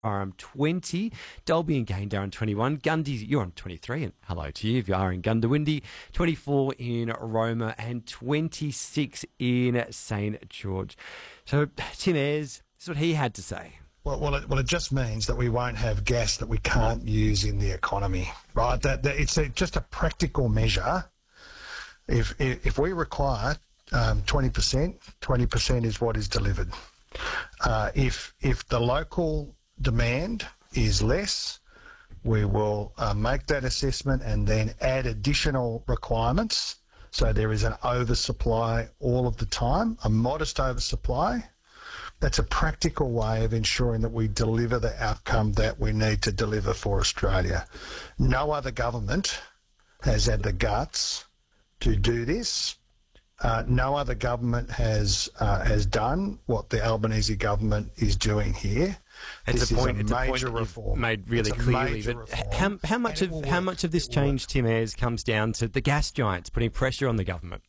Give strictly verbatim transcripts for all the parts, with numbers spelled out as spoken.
are on twenty. Dalby and Gayndah on twenty-one. Gundy, you're on twenty-three. And hello to you if you are in Gundawindi. twenty-four in Roma and twenty-six in Saint George. So, Tim Ayres, this is what he had to say. Well, well, it, well, it just means that we won't have gas that we can't use in the economy, right? That, that it's a, just a practical measure. If if, if we require um, twenty percent, twenty percent is what is delivered. Uh, if if the local demand is less, we will uh, make that assessment and then add additional requirements. So there is an oversupply all of the time, a modest oversupply. That's a practical way of ensuring that we deliver the outcome that we need to deliver for Australia. No other government has had the guts to do this. Uh, no other government has uh, has done what the Albanese government is doing here. It's this a point. is a It's a major point reform. Made really It's a clearly. major But reform, how, how much and of it will how work. much of this It will change, work. Tim Ayres, comes down to the gas giants putting pressure on the government?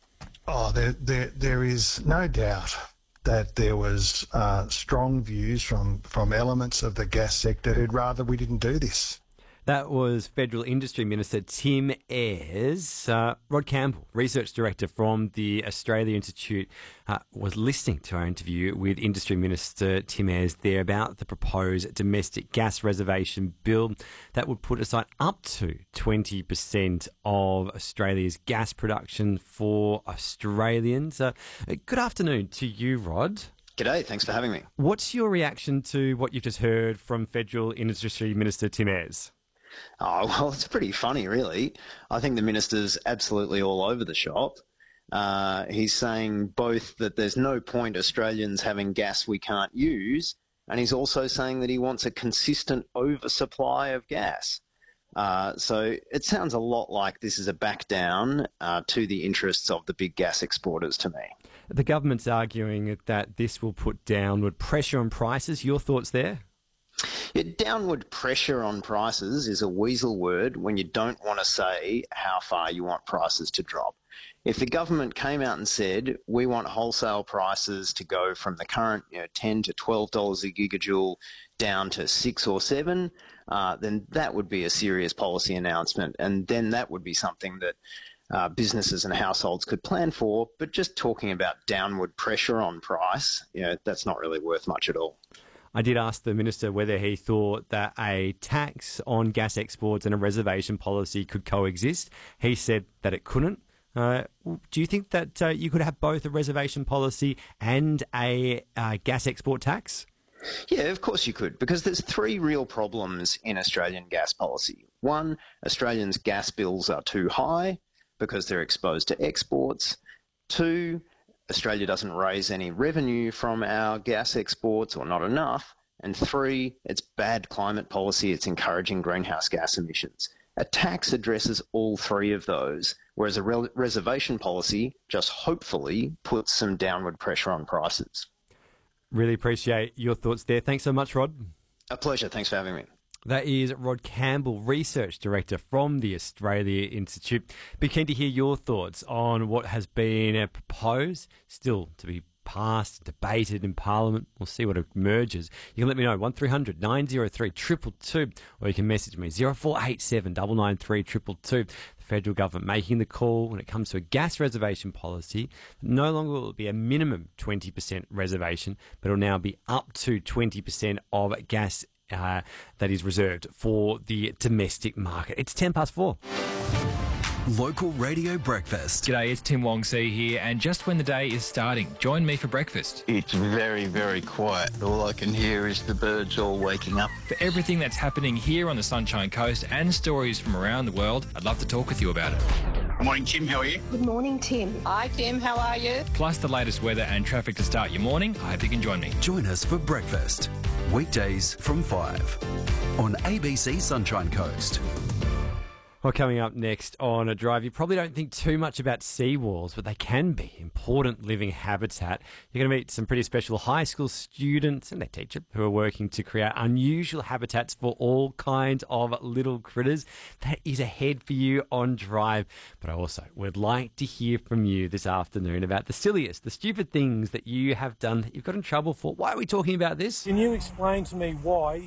Oh, there there there is no doubt that there was uh, strong views from from elements of the gas sector who'd rather we didn't do this. That was Federal Industry Minister Tim Ayres. Uh, Rod Campbell, Research Director from the Australia Institute, uh, was listening to our interview with Industry Minister Tim Ayres there about the proposed domestic gas reservation bill that would put aside up to twenty percent of Australia's gas production for Australians. Uh, good afternoon to you, Rod. G'day, thanks for having me. What's your reaction to what you've just heard from Federal Industry Minister Tim Ayres? Oh, well, it's pretty funny, really. I think the minister's absolutely all over the shop. Uh, he's saying both that there's no point Australians having gas we can't use, and he's also saying that he wants a consistent oversupply of gas. Uh, so it sounds a lot like this is a back down uh, to the interests of the big gas exporters to me. The government's arguing that this will put downward pressure on prices. Your thoughts there? Yeah, downward pressure on prices is a weasel word when you don't want to say how far you want prices to drop. If the government came out and said, we want wholesale prices to go from the current you know, ten to twelve dollars a gigajoule down to six or seven, uh, then that would be a serious policy announcement. And then that would be something that uh, businesses and households could plan for. But just talking about downward pressure on price, you know, that's not really worth much at all. I did ask the minister whether he thought that a tax on gas exports and a reservation policy could coexist. He said that it couldn't. Uh, do you think that uh, you could have both a reservation policy and a uh, gas export tax? Yeah, of course you could, because there's three real problems in Australian gas policy. One, Australians' gas bills are too high because they're exposed to exports. Two, Australia doesn't raise any revenue from our gas exports, or not enough. And three, it's bad climate policy. It's encouraging greenhouse gas emissions. A tax addresses all three of those, whereas a re- reservation policy just hopefully puts some downward pressure on prices. Really appreciate your thoughts there. Thanks so much, Rod. A pleasure. Thanks for having me. That is Rod Campbell, Research Director from the Australia Institute. Be keen to hear your thoughts on what has been uh, proposed, still to be passed, debated in Parliament. We'll see what emerges. You can let me know, one three hundred nine oh three two two two, or you can message me, zero four eight seven nine nine three two two two. The federal government making the call when it comes to a gas reservation policy. No longer will it be a minimum twenty percent reservation, but it will now be up to twenty percent of gas Uh, that is reserved for the domestic market. It's ten past four. Local Radio Breakfast. G'day, it's Tim Wong See here, and just when the day is starting, join me for breakfast. It's very, very quiet. All I can hear is the birds all waking up. For everything that's happening here on the Sunshine Coast and stories from around the world, I'd love to talk with you about it. Good morning, Tim. How are you? Good morning, Tim. Hi, Tim. How are you? Plus the latest weather and traffic to start your morning. I hope you can join me. Join us for breakfast. Weekdays from five on A B C Sunshine Coast. Well, coming up next on A Drive, you probably don't think too much about seawalls, but they can be important living habitat. You're going to meet some pretty special high school students and their teacher who are working to create unusual habitats for all kinds of little critters. That is ahead for you on Drive. But I also would like to hear from you this afternoon about the silliest, the stupid things that you have done that you've got in trouble for. Why are we talking about this? Can you explain to me why